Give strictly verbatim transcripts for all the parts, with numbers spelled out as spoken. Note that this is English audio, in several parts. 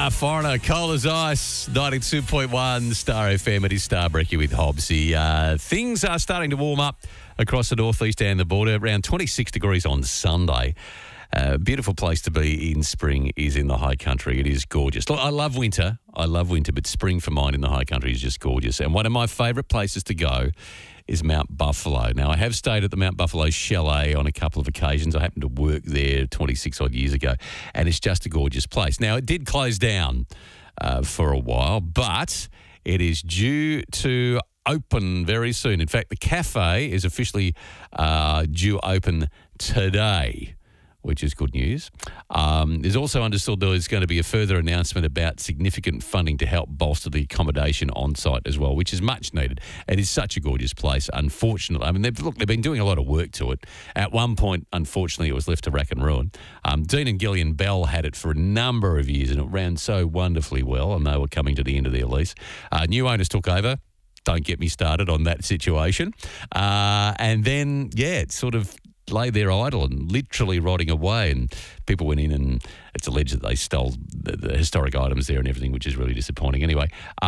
Ah, Foreigner, cold as ice, ninety-two point one Star F M. It is Star Brekkie with Hobbsy. Uh, things are starting to warm up across the northeast and the border. Around twenty-six degrees on Sunday. A uh, beautiful place to be in spring is in the high country. It is gorgeous. Look, I love winter. I love winter, but spring for mine in the high country is just gorgeous. And one of my favourite places to go is Mount Buffalo. Now, I have stayed at the Mount Buffalo Chalet on a couple of occasions. I happened to work there twenty-six odd years ago, and it's just a gorgeous place. Now, it did close down uh, for a while, but it is due to open very soon. In fact, the cafe is officially uh, due open today, which is good news. Um, there's also understood there's going to be a further announcement about significant funding to help bolster the accommodation on site as well, which is much needed. It is such a gorgeous place, unfortunately. I mean, they've, look, they've been doing a lot of work to it. At one point, unfortunately, it was left to rack and ruin. Um, Dean and Gillian Bell had it for a number of years, and it ran so wonderfully well, and they were coming to the end of their lease. Uh, new owners took over. Don't get me started on that situation. Uh, and then, yeah, it sort of lay there idle and literally rotting away, and people went in and it's alleged that they stole the, the historic items there and everything, which is really disappointing. Anyway,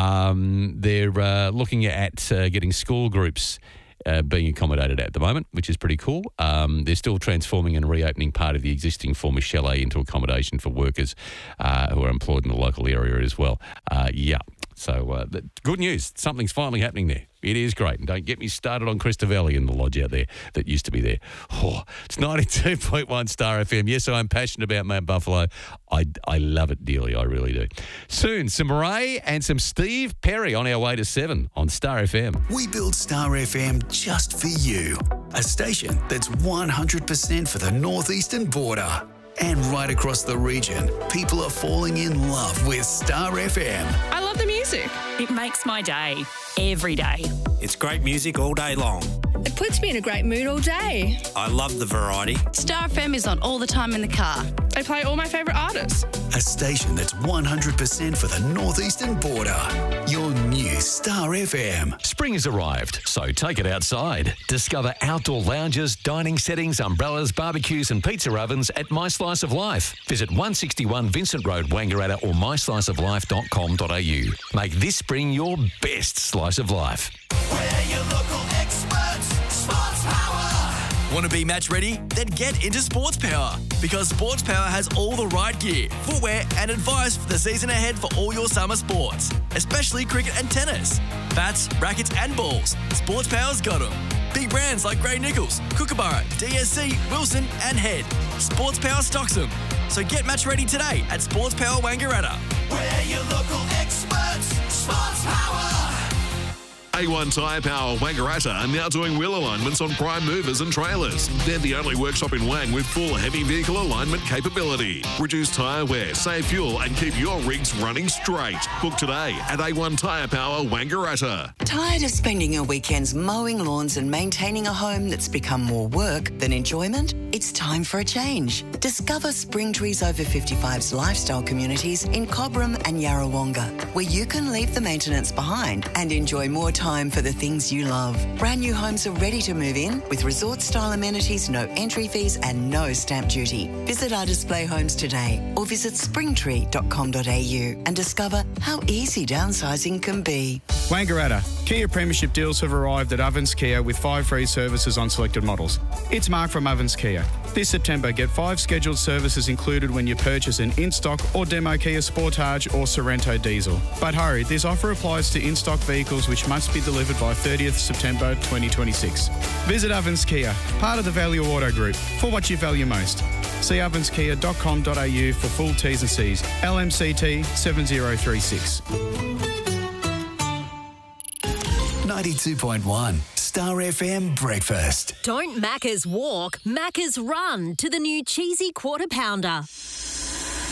um, they're uh, looking at uh, getting school groups uh, being accommodated at the moment, which is pretty cool. Um, they're still transforming and reopening part of the existing former chalet into accommodation for workers uh, who are employed in the local area as well. Uh, yeah. So, uh, the, good news. Something's finally happening there. It is great. And don't get me started on Christovelli and the lodge out there that used to be there. Oh, it's ninety-two point one Star F M. Yes, I'm passionate about Mount Buffalo. I, I love it dearly. I really do. Soon, some Ray and some Steve Perry on our way to seven on Star F M. We build Star F M just for you. A station that's one hundred percent for the northeastern border. And right across the region, people are falling in love with Star F M. I love the music. It makes my day, every day. It's great music all day long. It puts me in a great mood all day. I love the variety. Star F M is on all the time in the car. I play all my favourite artists. A station that's one hundred percent for the northeastern border. Your new Star F M. Spring has arrived, so take it outside. Discover outdoor lounges, dining settings, umbrellas, barbecues and pizza ovens at My Slice of Life. Visit one sixty-one Vincent Road, Wangaratta or my slice of life dot com dot a u. Make this spring your best slice of life. We're your local experts, Sports Power. Want to be match ready? Then get into Sports Power, because Sports Power has all the right gear, footwear and advice for the season ahead for all your summer sports, especially cricket and tennis. Bats, rackets and balls. Sports Power's got them. Big brands like Gray Nichols, Kookaburra, D S C, Wilson and Head. Sports Power stocks them. So get match ready today at Sports Power Wangaratta. We're your local experts, Sports Power. A one Tyre Power Wangaratta are now doing wheel alignments on prime movers and trailers. They're the only workshop in Wang with full heavy vehicle alignment capability. Reduce tyre wear, save fuel and keep your rigs running straight. Book today at A one Tyre Power Wangaratta. Tired of spending your weekends mowing lawns and maintaining a home that's become more work than enjoyment? It's time for a change. Discover Springtree's over fifty-fives lifestyle communities in Cobram and Yarrawonga, where you can leave the maintenance behind and enjoy more time time for the things you love. Brand new homes are ready to move in with resort-style amenities, no entry fees and no stamp duty. Visit our display homes today or visit springtree dot com dot a u and discover how easy downsizing can be. Wangaratta. Kia Premiership deals have arrived at Ovens Kia with five free services on selected models. It's Mark from Ovens Kia. This September, get five scheduled services included when you purchase an in-stock or demo Kia Sportage or Sorrento diesel. But hurry, this offer applies to in-stock vehicles which must be delivered by thirtieth September twenty twenty-six. Visit Ovens Kia, part of the Value Auto Group, for what you value most. See ovens kia dot com dot a u for full T's and C's. L M C T seven zero three six. ninety-two point one Star F M Breakfast. Don't Macca's walk, Macca's run to the new cheesy quarter pounder.